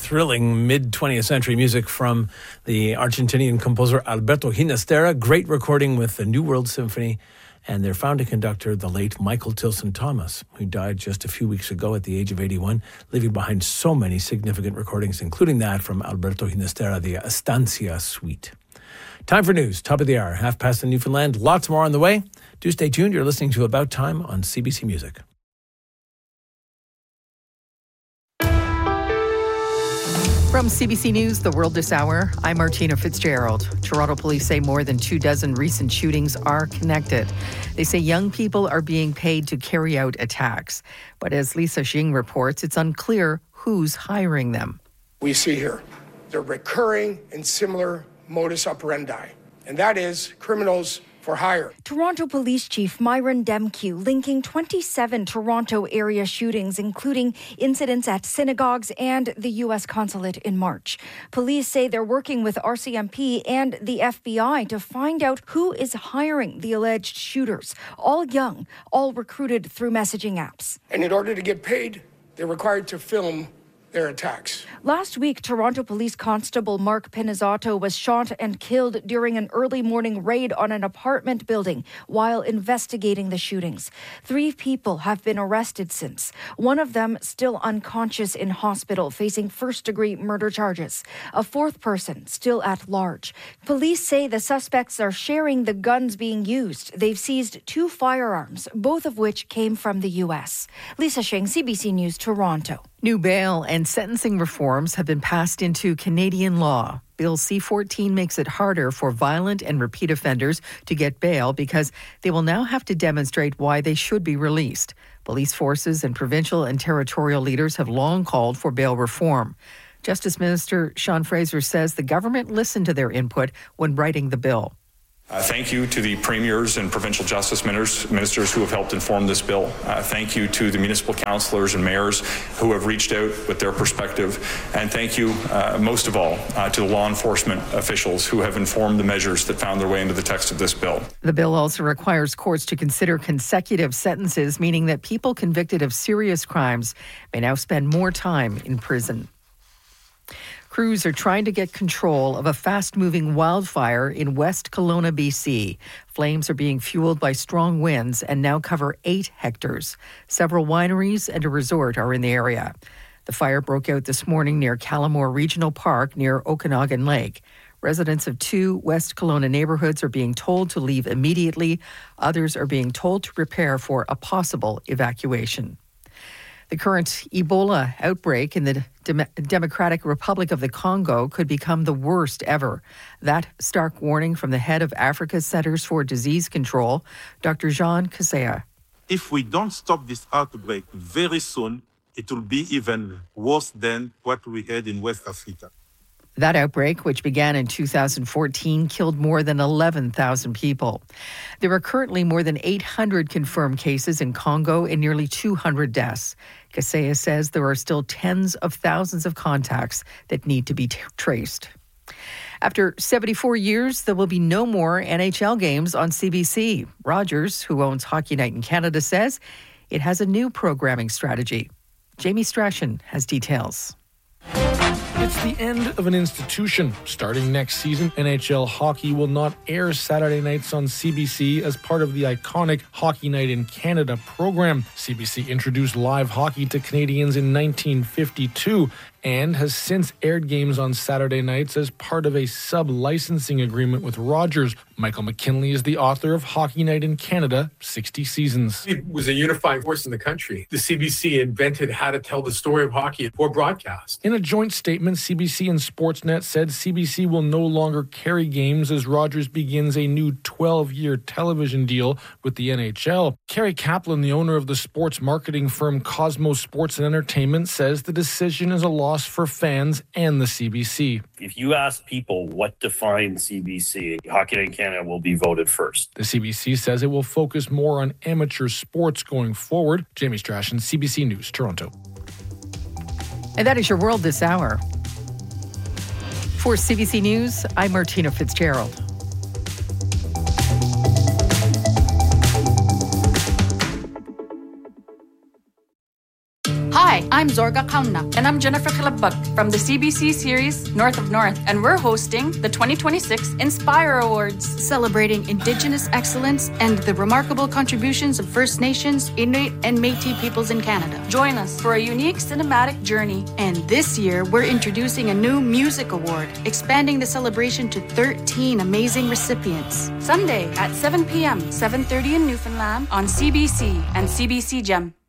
thrilling mid-20th century music from the Argentinian composer Alberto Ginastera. Great recording with the New World Symphony and their founding conductor, the late Michael Tilson Thomas, who died just a few weeks ago at the age of 81, leaving behind so many significant recordings, including that from Alberto Ginastera, the Estancia Suite. Time for news, top of the hour, 7:30 in Newfoundland. Lots more on the way. Do stay tuned. You're listening to About Time on CBC Music. From CBC News, The World This Hour, I'm Martina Fitzgerald. Toronto police say more than 24 recent shootings are connected. They say young people are being paid to carry out attacks. But as Lisa Xing reports, it's unclear who's hiring them. We see here the recurring and similar modus operandi, and that is criminals for hire. Toronto Police Chief Myron Demkew linking 27 Toronto area shootings, including incidents at synagogues and the U.S. consulate in March. Police say they're working with RCMP and the FBI to find out who is hiring the alleged shooters. All young, all recruited through messaging apps. And in order to get paid, they're required to film their attacks. Last week, Toronto Police Constable Mark Pinizzato was shot and killed during an early morning raid on an apartment building while investigating the shootings. 3 people have been arrested since. One of them still unconscious in hospital, facing first-degree murder charges. A 4th person still at large. Police say the suspects are sharing the guns being used. They've seized 2 firearms, both of which came from the U.S. Lisa Xing, CBC News, Toronto. New bail and sentencing reforms have been passed into Canadian law. Bill C-14 makes it harder for violent and repeat offenders to get bail because they will now have to demonstrate why they should be released. Police forces and provincial and territorial leaders have long called for bail reform. Justice Minister Sean Fraser says the government listened to their input when writing the bill. Thank you to the premiers and provincial justice ministers who have helped inform this bill. Thank you to the municipal councillors and mayors who have reached out with their perspective. And thank you, most of all, to the law enforcement officials who have informed the measures that found their way into the text of this bill. The bill also requires courts to consider consecutive sentences, meaning that people convicted of serious crimes may now spend more time in prison. Crews are trying to get control of a fast-moving wildfire in West Kelowna, BC. Flames are being fueled by strong winds and now cover 8 hectares. Several wineries and a resort are in the area. The fire broke out this morning near Callamore Regional Park near Okanagan Lake. Residents of 2 West Kelowna neighborhoods are being told to leave immediately. Others are being told to prepare for a possible evacuation. The current Ebola outbreak in the Democratic Republic of the Congo could become the worst ever. That stark warning from the head of Africa's Centers for Disease Control, Dr. Jean Kaseya. If we don't stop this outbreak very soon, it will be even worse than what we had in West Africa. That outbreak, which began in 2014, killed more than 11,000 people. There are currently more than 800 confirmed cases in Congo and nearly 200 deaths. Kaseya says there are still tens of thousands of contacts that need to be traced. After 74 years, there will be no more NHL games on CBC. Rogers, who owns Hockey Night in Canada, says it has a new programming strategy. Jamie Strachan has details. It's the end of an institution. Starting next season, NHL hockey will not air Saturday nights on CBC as part of the iconic Hockey Night in Canada program. CBC introduced live hockey to Canadians in 1952 and has since aired games on Saturday nights as part of a sub-licensing agreement with Rogers. Michael McKinley is the author of Hockey Night in Canada, 60 Seasons. It was a unifying force in the country. The CBC invented how to tell the story of hockey for broadcast. In a joint statement, CBC and Sportsnet said CBC will no longer carry games as Rogers begins a new 12-year television deal with the NHL. Kerry Kaplan, the owner of the sports marketing firm Cosmos Sports and Entertainment, says the decision is a loss for fans and the CBC. If you ask people what defines CBC, Hockey Night in Canada will be voted first. The CBC says it will focus more on amateur sports going forward. Jamie Strachan, CBC News, Toronto. And that is your world this hour. For CBC News, I'm Martina Fitzgerald. Hi, I'm Zorga Kaunak. And I'm Jennifer Kilabug from the CBC series North of North. And we're hosting the 2026 Inspire Awards, celebrating Indigenous excellence and the remarkable contributions of First Nations, Inuit, and Métis peoples in Canada. Join us for a unique cinematic journey. And this year, we're introducing a new music award, expanding the celebration to 13 amazing recipients. Sunday at 7 p.m., 7:30 in Newfoundland on CBC and CBC Gem.